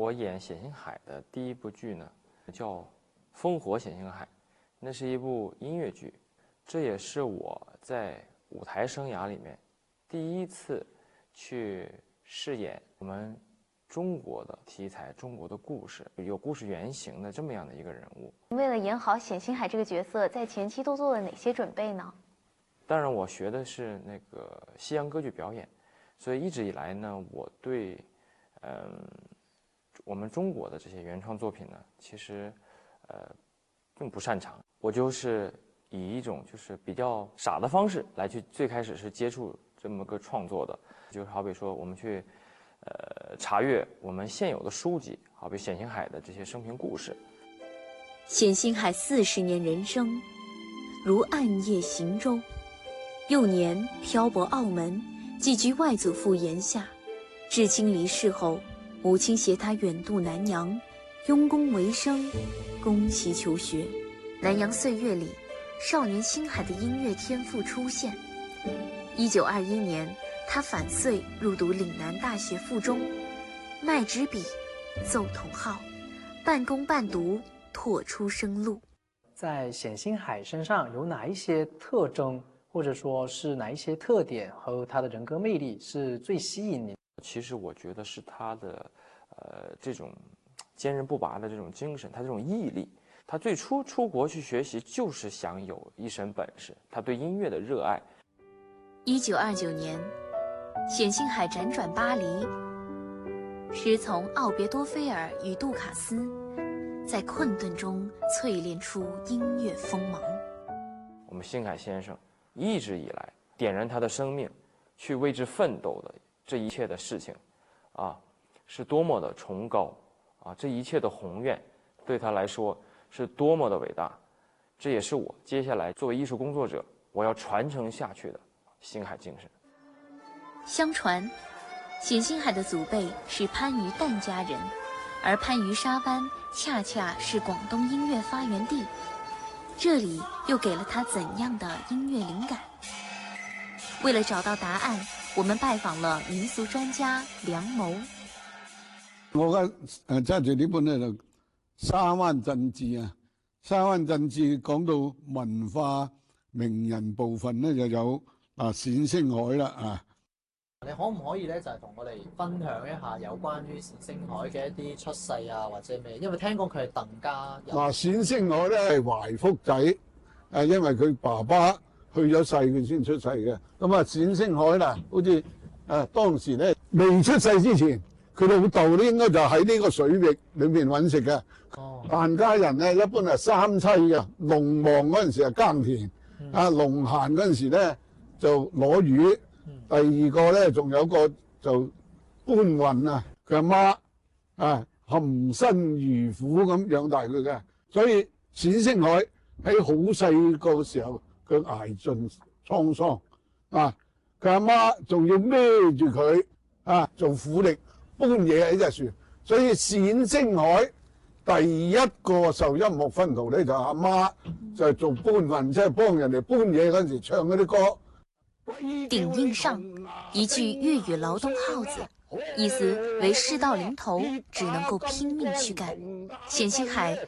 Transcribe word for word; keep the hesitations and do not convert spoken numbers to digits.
我演冼星海的第一部剧呢，叫《烽火冼星海》，那是一部音乐剧，这也是我在舞台生涯里面第一次去饰演我们中国的题材、中国的故事，有故事原型的这么样的一个人物。 为了演好冼星海这个角色，在前期都做了哪些准备呢？ 当然，我学的是那个西洋歌剧表演，所以一直以来呢，我对嗯。我们中国的这些原创作品呢，其实，呃，并不擅长。我就是以一种就是比较傻的方式来去，最开始是接触这么个创作的，就是好比说我们去，呃，查阅我们现有的书籍，好比冼星海的这些生平故事。 冼星海四十年人生，如暗夜行舟，幼年漂泊澳门，寄居外祖父檐下，至亲离世后。母亲携他远渡南洋，用功为生，攻其求学。南洋岁月里，少年星海的音乐天赋出现。一九二一年，他返穗入读岭南大学附中，卖纸笔，奏铜号，半工半读，拓出生路。 在冼星海身上有哪一些特征，或者说是哪一些特点和他的人格魅力是最吸引你？ 其实我觉得是他的，呃，这种坚韧不拔的这种精神，他这种毅力。他最初出国去学习，就是想有一身本事，他对音乐的热爱。 一九二九年，冼星海辗转巴黎，师从奥别多菲尔与杜卡斯，在困顿中淬炼出音乐锋芒。 我们星海先生一直以来点燃他的生命，去为之奋斗的。这一切的事情，啊，是多么的崇高啊！这一切的宏愿，对他来说是多么的伟大。这也是我接下来作为艺术工作者，我要传承下去的星海精神。 相传，冼星海的祖辈是番禺疍家人，而番禺沙湾恰恰是广东音乐发源地。这里又给了他怎样的音乐灵感？为了找到答案，我們拜訪了民俗專家梁某。 我而家誒揸住呢本咧就《沙灣鎮志》啊，《沙灣鎮志》講到文化名人部分咧就有啊冼星海啦啊。 你可唔可以咧就係同我哋分享一下有關於冼星海嘅一啲出世啊或者咩？因為聽講佢係鄧家人。嗱， 冼星海咧係懷福仔，誒因為佢爸爸去咗世佢先出世嘅。咁啊，冼星海啦，好似誒當時咧未出世之前，佢老豆咧應該就喺呢個水域裏面揾食嘅。哦，疍家人咧一般係三棲嘅，農忙嗰陣時係耕田，嗯、啊農閒嗰陣時咧就攞魚。嗯、第二個咧仲有個就搬運啊，佢阿媽啊含辛茹苦咁養大佢嘅，所以冼星海喺好細個時候佢捱盡滄桑。啊！佢阿媽仲要孭住佢啊，做苦力搬嘢喺隻船，所以冼星海第一個受音樂熏陶咧就阿媽就係做搬運，即係幫人哋搬嘢嗰陣時唱嗰啲歌。 頂硬上，一句粵語勞動號子，意思為事到臨頭只能夠拼命去幹。冼星海